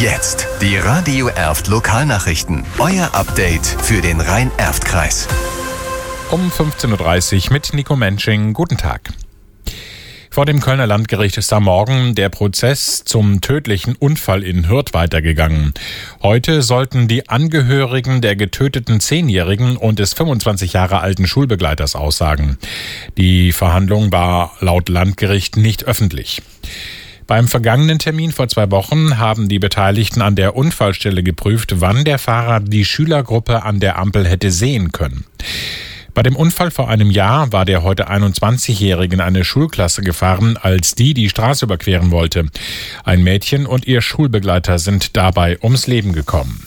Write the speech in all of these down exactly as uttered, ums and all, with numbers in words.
Jetzt die Radio Erft Lokalnachrichten. Euer Update für den Rhein-Erft-Kreis. Um fünfzehn Uhr dreißig mit Nico Mensching. Guten Tag. Vor dem Kölner Landgericht ist am Morgen der Prozess zum tödlichen Unfall in Hürth weitergegangen. Heute sollten die Angehörigen der getöteten Zehnjährigen und des fünfundzwanzig Jahre alten Schulbegleiters aussagen. Die Verhandlung war laut Landgericht nicht öffentlich. Beim vergangenen Termin vor zwei Wochen haben die Beteiligten an der Unfallstelle geprüft, wann der Fahrer die Schülergruppe an der Ampel hätte sehen können. Bei dem Unfall vor einem Jahr war der heute einundzwanzigjährige in eine Schulklasse gefahren, als die die Straße überqueren wollte. Ein Mädchen und ihr Schulbegleiter sind dabei ums Leben gekommen.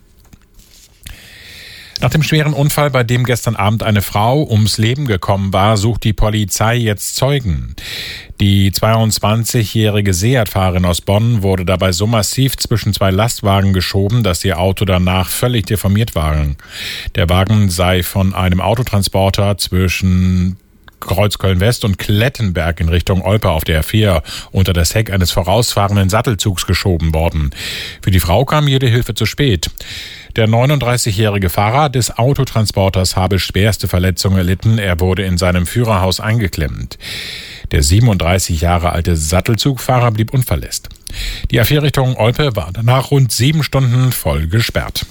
Nach dem schweren Unfall, bei dem gestern Abend eine Frau ums Leben gekommen war, sucht die Polizei jetzt Zeugen. Die zweiundzwanzigjährige Seat-Fahrerin aus Bonn wurde dabei so massiv zwischen zwei Lastwagen geschoben, dass ihr Auto danach völlig deformiert war. Der Wagen sei von einem Autotransporter zwischen Kreuzköln-West und Klettenberg in Richtung Olpe auf der R vier unter das Heck eines vorausfahrenden Sattelzugs geschoben worden. Für die Frau kam jede Hilfe zu spät. Der neununddreißigjährige Fahrer des Autotransporters habe schwerste Verletzungen erlitten. Er wurde in seinem Führerhaus eingeklemmt. Der siebenunddreißig Jahre alte Sattelzugfahrer blieb unverletzt. Die A vier Richtung Olpe war danach rund sieben Stunden voll gesperrt.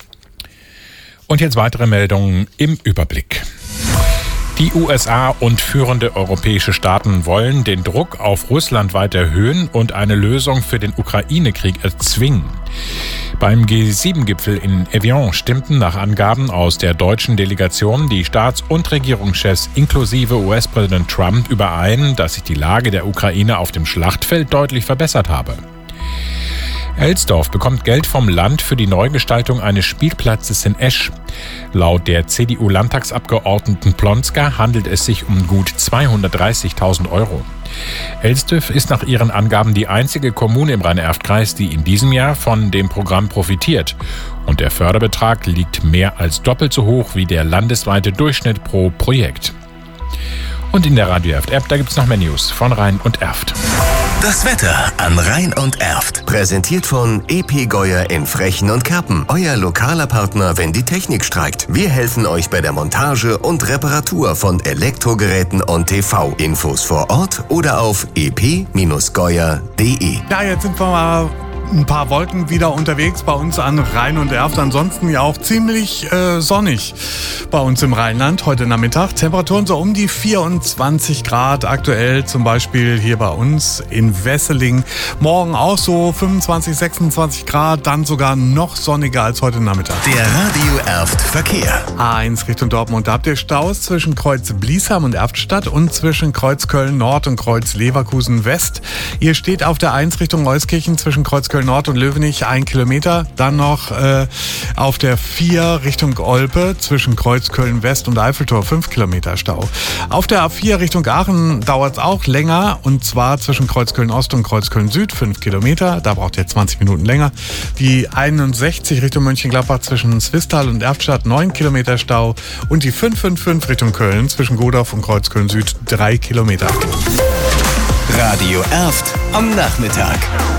Und jetzt weitere Meldungen im Überblick. Die U S A und führende europäische Staaten wollen den Druck auf Russland weiter erhöhen und eine Lösung für den Ukraine-Krieg erzwingen. Beim G sieben Gipfel in Evian stimmten nach Angaben aus der deutschen Delegation die Staats- und Regierungschefs inklusive U S-Präsident Trump überein, dass sich die Lage der Ukraine auf dem Schlachtfeld deutlich verbessert habe. Elsdorf bekommt Geld vom Land für die Neugestaltung eines Spielplatzes in Esch. Laut der C D U-Landtagsabgeordneten Plonska handelt es sich um gut zweihundertdreißigtausend Euro. Elsdorf ist nach ihren Angaben die einzige Kommune im Rhein-Erft-Kreis, die in diesem Jahr von dem Programm profitiert. Und der Förderbetrag liegt mehr als doppelt so hoch wie der landesweite Durchschnitt pro Projekt. Und in der Radio Erft-App, da gibt's noch mehr News von Rhein und Erft. Das Wetter an Rhein und Erft. Präsentiert von E P Geuer in Frechen und Kerpen. Euer lokaler Partner, wenn die Technik streikt. Wir helfen euch bei der Montage und Reparatur von Elektrogeräten und T V. Infos vor Ort oder auf e p geuer punkt de. Ja, jetzt sind wir mal ein paar Wolken wieder unterwegs bei uns an Rhein und Erft. Ansonsten ja auch ziemlich äh, sonnig bei uns im Rheinland heute Nachmittag. Temperaturen so um die vierundzwanzig Grad aktuell, zum Beispiel hier bei uns in Wesseling. Morgen auch so fünfundzwanzig, sechsundzwanzig Grad, dann sogar noch sonniger als heute Nachmittag. Der Radio Erft Verkehr. A eins Richtung Dortmund. Da habt ihr Staus zwischen Kreuz Bliesheim und Erftstadt und zwischen Kreuz Köln Nord und Kreuz Leverkusen West. Ihr steht auf der eins Richtung Euskirchen zwischen Kreuz Köln Nord und Löwenich ein Kilometer. Dann noch äh, auf der vier Richtung Olpe zwischen Kreuz Köln West und Eiffeltor fünf Kilometer Stau. Auf der A vier Richtung Aachen dauert es auch länger und zwar zwischen Kreuz Köln Ost und Kreuz Köln Süd fünf Kilometer. Da braucht ihr zwanzig Minuten länger. Die einundsechzig Richtung Mönchengladbach zwischen Zwistal und Erftstadt neun Kilometer Stau und die fünf fünf fünf Richtung Köln zwischen Godorf und Kreuz Köln Süd drei Kilometer. Radio Erft am Nachmittag.